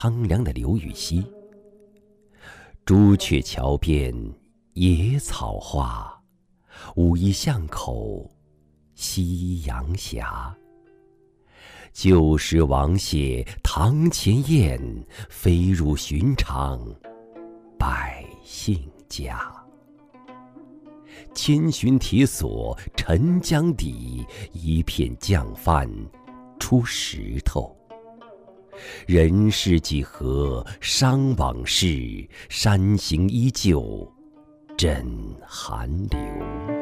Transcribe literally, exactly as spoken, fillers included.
苍凉的刘禹锡。朱雀桥边野草花，武夷巷口夕阳斜。旧时王谢堂前燕，飞入寻常百姓家。千寻铁锁沉江底，一片降帆出石头。人世几何伤往事，山形依旧枕寒流。